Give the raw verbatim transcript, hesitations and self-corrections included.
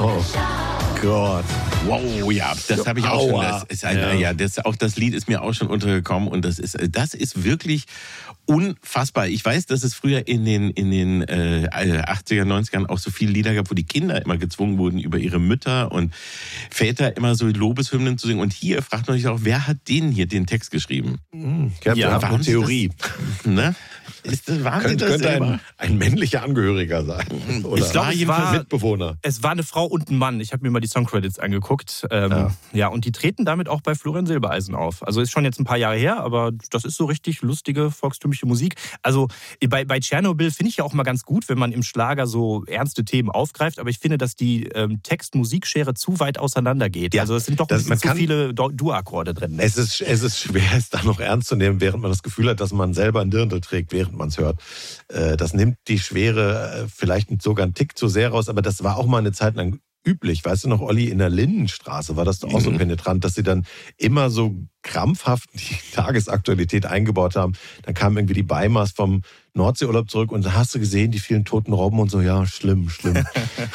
Oh Gott. Wow, ja, das habe ich auch schon. Das ist ein, ja. ja, das, auch das Lied ist mir auch schon untergekommen und das ist, das ist wirklich unfassbar. Ich weiß, dass es früher in den in den äh, achtziger, neunzigern auch so viele Lieder gab, wo die Kinder immer gezwungen wurden, über ihre Mütter und Väter immer so Lobeshymnen zu singen. Und hier fragt man sich auch, wer hat den hier den Text geschrieben? Ich habe Ja, ja, eine Theorie. Das, ne? Ist das, waren Könnt, Sie das könnte selber? ein, ein männlicher Angehöriger sein. Oder Ich glaub, ein es war- Mitbewohner. Es war eine Frau und ein Mann. Ich habe mir mal die Songcredits angeguckt. Ähm, ja. Ja. und die treten damit auch bei Florian Silbereisen auf. Also ist schon jetzt ein paar Jahre her, aber das ist so richtig lustige, volkstümliche Musik. Also bei, bei Tschernobyl finde ich ja auch mal ganz gut, wenn man im Schlager so ernste Themen aufgreift, aber ich finde, dass die ähm, Text-Musik-Schere zu weit auseinander geht. Ja, also es sind doch das- ein man bisschen zu kann- viele Do- Dur-Akkorde drin. Ne? Es ist, es ist schwer, es da noch ernst zu nehmen, während man das Gefühl hat, dass man selber ein Dirndl trägt, während man es hört. Äh, Das nimmt die Schwere äh, vielleicht sogar einen Tick zu sehr raus, aber das war auch mal eine Zeit lang üblich. Weißt du noch, Olli, in der Lindenstraße war das doch auch so Mhm. penetrant, dass sie dann immer so krampfhaft die Tagesaktualität eingebaut haben. Dann kamen irgendwie die Beimers vom Nordseeurlaub zurück und da hast du gesehen, die vielen toten Robben und so, ja, schlimm, schlimm.